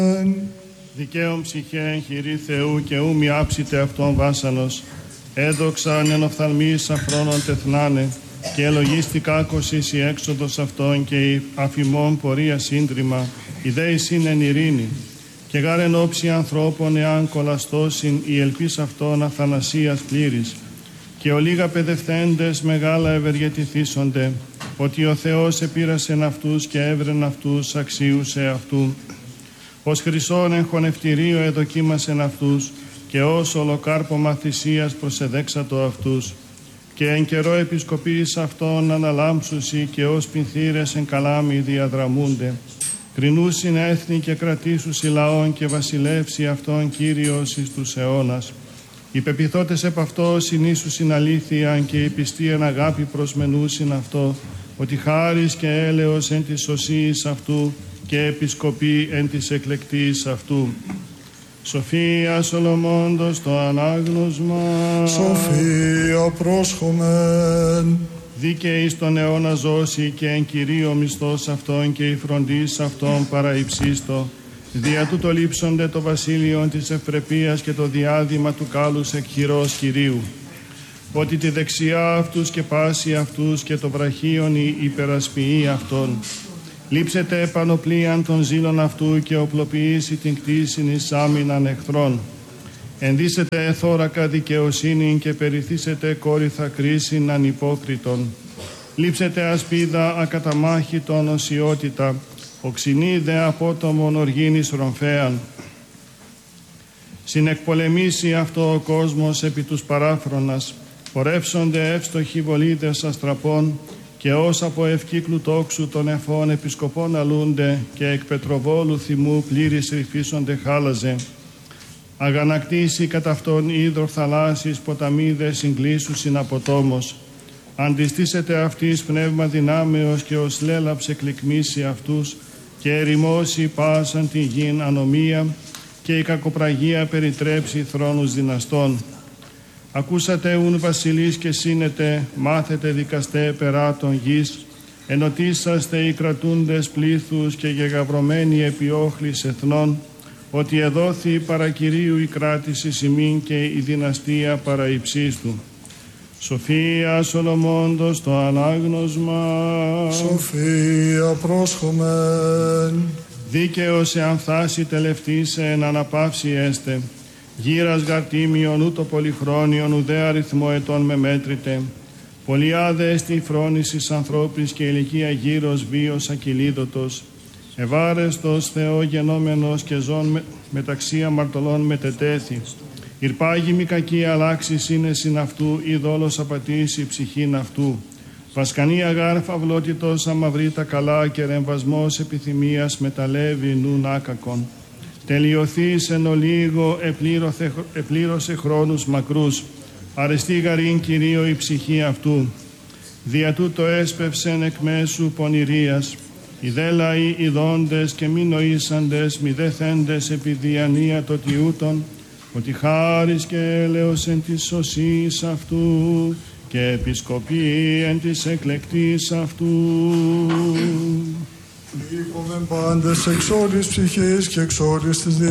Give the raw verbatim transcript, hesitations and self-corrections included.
Δικαίων ψυχέ, χειρή Θεού και ου μη άψητε αυτόν βάσανος. Έδοξαν εν οφθαλμής αφρόνων τεθνάνε και ελογίστηκα άκωσης η έξοδος αυτών και η αφημών πορεία σύντριμα. Η δέης είναι εν ειρήνη. Και γάρ εν όψη ανθρώπων εάν κολαστώσιν η ελπίς αυτών αθανασίας πλήρης. Και ολίγα παιδευθέντες μεγάλα ευεργετηθήσονται, ότι ο Θεός επήρασεν αυτούς και έβρεν αυτούς αξίους εαυτού. Ως χρυσόν εν χωνευτηρίο εδοκίμασεν αυτούς, και ως ολοκάρπομα θυσίας προσεδέξατο αυτούς. Και εν καιρό επισκοπής αυτών αναλάμψουσι, και ως πινθύρες εν καλάμι διαδραμούνται. Κρινούσιν έθνη και κρατήσουσι λαών, και βασιλεύσει αυτόν Κύριος εις τους αιώνας. Οι πεποιθώτες επ' αυτό συνήσουσιν αλήθειαν, και η πιστή εν αγάπη προσμενούσιν αυτό, ότι χάρις και έλεος εν της σωσίης αυτού, και επισκοπή εν της εκλεκτής αυτού. Σοφία Σολομώντος το ανάγνωσμα. Σοφία πρόσχομεν. Δίκαιη στον αιώνα ζώση, και εν Κυρίω μισθός αυτών, και η φροντίς αυτών παραϊψίστο. Δια τούτο λείψονται το βασίλειον της ευπρεπείας, και το διάδημα του κάλους εκ χειρός Κυρίου. Ότι τη δεξιά αυτούς και πάση αυτούς, και το βραχίον η υπερασποιή αυτών. Λείψετε επανοπλίαν των ζήλων αυτού, και οπλοποιήσει την κτήσιν εις άμυναν εχθρών. Ενδύσετε εθόρακα δικαιοσύνην, και περιθύσετε κόρυθα κρίσιν ανυπόκριτον. Λείψετε ασπίδα ακαταμάχητον οσιότητα, οξυνή δε απότομον οργήνης ρομφέαν. Συνεκπολεμήσει αυτό ο κόσμος επί τους παράφρονας, πορεύσονται εύστοχοι βολίδες αστραπών, και ως από ευκύκλου τόξου των εφών επισκοπών αλούνται, και εκ πετροβόλου θυμού πλήρης ρυφίσονται χάλαζε. Αγανακτήσει κατά αυτόν ύδρο θαλάσσης ποταμίδες συγκλήσουσιν από τόμος. Αντιστήσετε αυτής πνεύμα δυνάμεως, και ως λέλαψε κλικμήσει αυτούς, και ερημώσει πάσαν την γην ανομία, και η κακοπραγία περιτρέψει θρόνους δυναστών. Ακούσατε ουν βασιλείς και σύνετε, μάθετε δικαστέ περάτων γης, ενωτήσαστε οι κρατούντες πλήθους, και γεγαυρωμένοι επί όχλης εθνών, ότι εδόθη παρακυρίου η κράτηση ημίν, και η δυναστεία παραϊψίστου. Σοφία Σολομώντος το ανάγνωσμα. Σοφία πρόσχομεν. Δίκαιος εάν φτάσει τελευτήσε εν αναπαύση έστε. Γύρας γαρτίμιον ούτω πολυχρόνιον, ουδέ αριθμό ετών με μέτρητε. Πολιάδε στη φρόνησης ανθρώπης, και ηλικία γύρος βίος ακυλίδωτος. Ευάρεστος Θεό γενόμενος, και ζών με, μεταξύ αμαρτωλών μετετέθη. Ηρπάγη μη κακή αλλάξης είναι συν αυτού, ή δόλος απατήσει ψυχήν αυτού. Βασκανή αγάρ φαυλότητος αμαυρεί τα καλά, και ρεμβασμός επιθυμίας μεταλλεύει νουν άκακον. Τελειωθείς εν ολίγο επλήρωσε χρόνους μακρούς, αρεστή γαρήν Κυρίω η ψυχή αυτού. Δια τούτο έσπευσεν εκ μέσου πονηρίας, οι δε λαοί ειδώντες και μη νοήσαντες, μη δε θέντες επί διανία το τιούτον, ότι χάρις και έλεος εν της σωσής αυτού, και επισκοπή εν της εκλεκτής αυτού. Λείπομεν πάντες εξ όλης ψυχής και εξ όλης της